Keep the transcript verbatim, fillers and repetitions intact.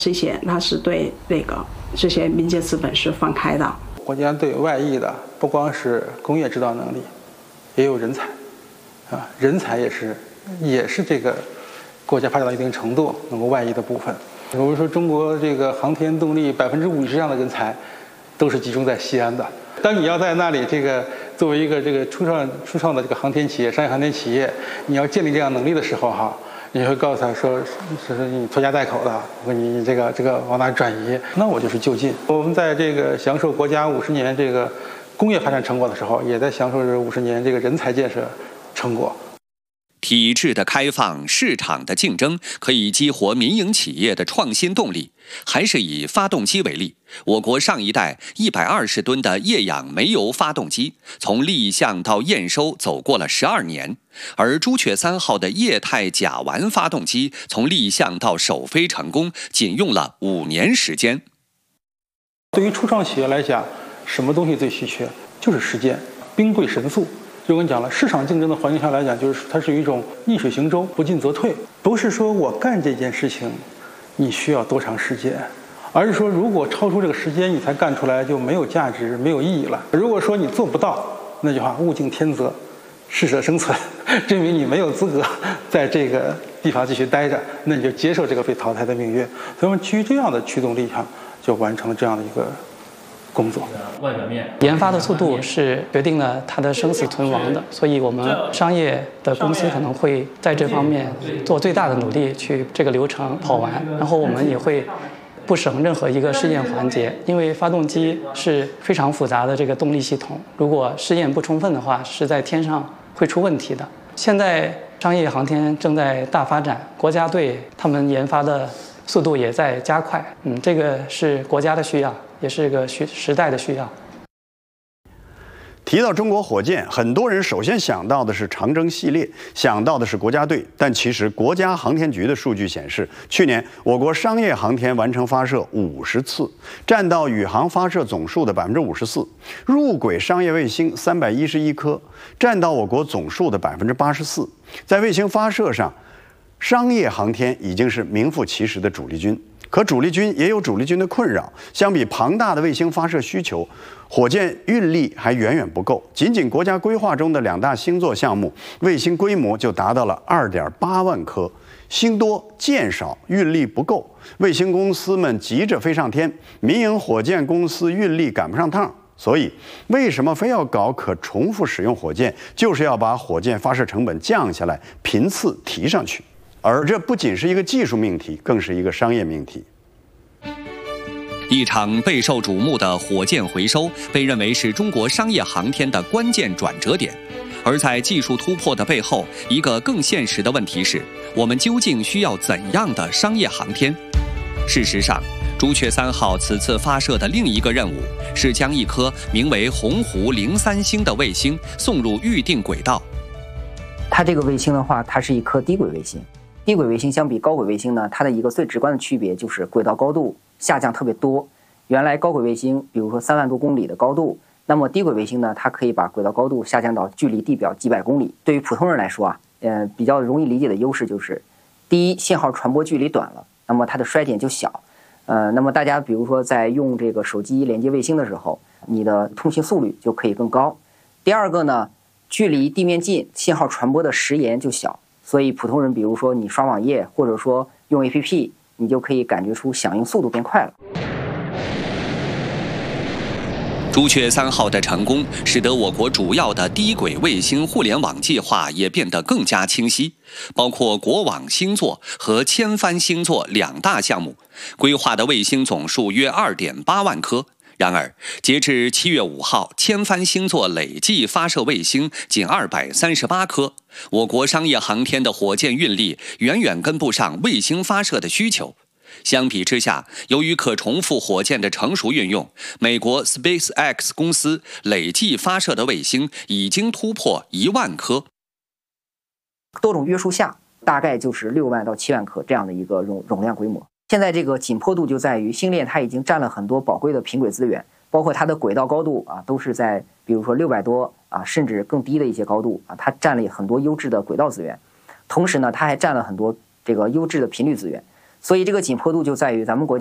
这些那是对那个这些民间资本是放开的。 国家对外溢的不光是工业制造能力，也有人才，啊，人才也是也是这个国家发展到一定程度能够外溢的部分。比如说，中国这个航天动力百分之五以上的人才都是集中在西安的。当你要在那里这个作为一个这个初创初创的这个航天企业、商业航天企业，你要建立这样能力的时候，哈。你会告诉他说，是是你拖家带口的，我你你这个这个往哪转移？那我就是就近。我们在这个享受国家五十年这个工业发展成果的时候，也在享受这五十年这个人才建设成果。 体制的开放、市场的竞争可以激活民营企业的创新动力。还是以发动机为例，我国上一代一百二十吨的液氧煤油发动机，从立项到验收走过了十二年，而朱雀三号的液态甲烷发动机，从立项到首飞成功，仅用了五年时间。 对于初创企业来讲，什么东西最稀缺？就是时间，兵贵神速。就跟你讲了，市场竞争的环境下来讲，就是它是一种逆水行舟，不进则退。不是说我干这件事情，你需要多长时间，而是说如果超出这个时间你才干出来，就没有价值，没有意义了。如果说你做不到，那句话物竞天择，适者生存，证明你没有资格在这个地方继续待着，那你就接受这个被淘汰的命运。所以我们基于这样的驱动力上，就完成了这样的一个工作。 外表面研发的速度是决定了它的生死存亡的，所以我们商业的公司可能会在这方面做最大的努力去这个流程跑完，然后我们也会不省任何一个试验环节，因为发动机是非常复杂的这个动力系统，如果试验不充分的话，是在天上会出问题的。现在商业航天正在大发展，国家队他们研发的速度也在加快，嗯，这个是国家的需要，也是个需时代的需要。 提到中国火箭，很多人首先想到的是长征系列，想到的是国家队。但其实国家航天局的数据显示，去年我国商业航天完成发射五十次，占到宇航发射总数的百分之五十四；入轨商业卫星三百一十一颗，占到我国总数的百分之八十四。在卫星发射上，商业航天已经是名副其实的主力军。可主力军也有主力军的困扰，相比庞大的卫星发射需求，火箭运力还远远不够。仅仅国家规划中的两大星座项目，卫星规模就达到了二点八万颗，星多箭少，运力不够。卫星公司们急着飞上天，民营火箭公司运力赶不上趟。所以，为什么非要搞可重复使用火箭？就是要把火箭发射成本降下来，频次提上去。而这不仅是一个技术命题，更是一个商业命题。 一场备受瞩目的火箭回收，被认为是中国商业航天的关键转折点。而在技术突破的背后，一个更现实的问题是：我们究竟需要怎样的商业航天？事实上，朱雀三号此次发射的另一个任务是将一颗名为鸿鹄零三星的卫星送入预定轨道。 它这个卫星的话，它是一颗低轨卫星。低轨卫星相比高轨卫星呢，它的一个最直观的区别就是轨道高度下降特别多。原来高轨卫星，比如说三万多公里的高度，那么低轨卫星呢，它可以把轨道高度下降到距离地表几百公里。对于普通人来说啊，呃，比较容易理解的优势就是，第一，信号传播距离短了，那么它的衰减就小。呃，那么大家比如说在用这个手机连接卫星的时候，你的通信速率就可以更高。第二个呢，距离地面近，信号传播的时延就小。所以普通人，比如说你刷网页，或者说用 A P P， 你就可以感觉出响应速度变快了。 朱雀三号的成功，使得我国主要的低轨卫星互联网计划也变得更加清晰，包括国网星座和千帆星座两大项目，规划的卫星总数约 二点八万颗。然而，截至七月五号，千帆星座累计发射卫星仅二百三十八颗。我国商业航天的火箭运力远远跟不上卫星发射的需求。相比之下，由于可重复火箭的成熟运用，美国 SpaceX 公司累计发射的卫星已经突破一万颗。 多种约束下，大概就是六万到七万颗这样的一个容容量规模。现在这个紧迫度就在于星链它已经占了很多宝贵的平轨资源，包括它的轨道高度啊，都是在比如说六百多啊，甚至更低的一些高度啊，它占了很多优质的轨道资源。同时呢，它还占了很多这个优质的频率资源。 所以这个紧迫度就在于咱们国家